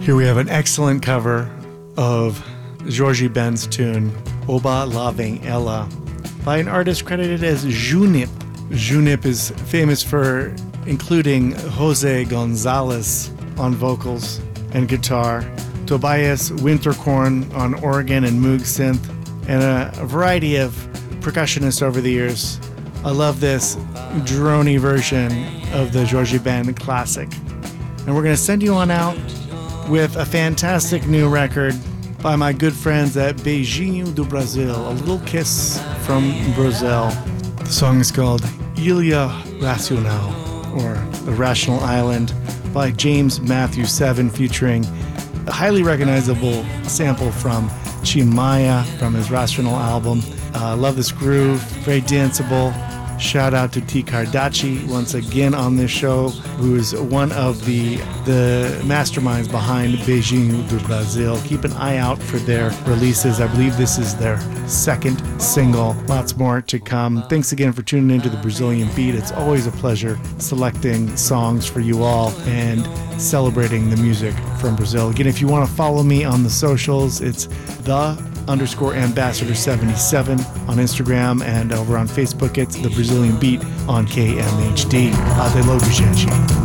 Here we have an excellent cover of Jorge Ben's tune, Oba La Vem Ela, by an artist credited as Junip. Junip is famous for including Jose Gonzalez on vocals and guitar, Tobias Winterkorn on organ and Moog synth, and a variety of percussionists over the years. I love this droney version of the Jorge Ben classic. And we're going to send you on out with a fantastic new record by my good friends at Beijinho do Brasil, a little kiss from Brazil. The song is called Ilha Racional, or The Rational Island, by James Matthew 7, featuring a highly recognizable sample from Chimaya from his Rational album. I love this groove, very danceable. Shout out to T. Cardaci once again on this show, who is one of the masterminds behind Beijinho do Brasil. Keep an eye out for their releases. I believe this is their second single. Lots more to come. Thanks again for tuning into the Brazilian Beat. It's always a pleasure selecting songs for you all and celebrating the music from Brazil. Again, if you want to follow me on the socials, it's _ambassador77 on Instagram, and over on Facebook it's The Brazilian Beat on KMHD. Até logo, gente.